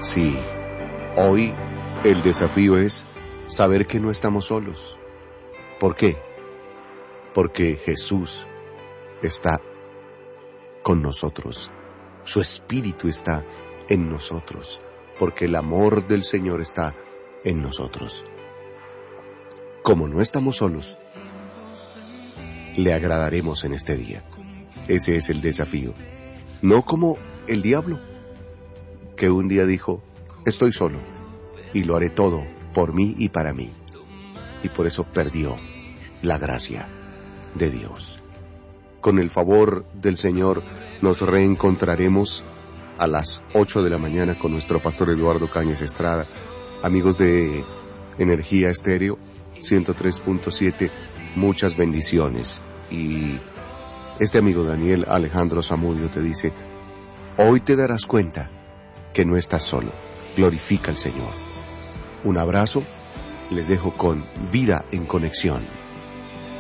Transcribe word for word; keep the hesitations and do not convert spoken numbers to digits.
Sí, hoy el desafío es saber que no estamos solos. ¿Por qué? Porque Jesús está con nosotros. Su Espíritu está en nosotros. Porque el amor del Señor está en nosotros. Como no estamos solos, le agradaremos en este día. Ese es el desafío. No como el diablo, que un día dijo, estoy solo y lo haré todo por mí y para mí. Y por eso perdió la gracia de Dios. Con el favor del Señor nos reencontraremos a las ocho de la mañana con nuestro pastor Eduardo Cañas Estrada. Amigos de Energía Estéreo ciento tres punto siete, muchas bendiciones. Y este amigo Daniel Alejandro Zamudio te dice, hoy te darás cuenta que no estás solo. Glorifica al Señor. Un abrazo, les dejo con Vida en Conexión.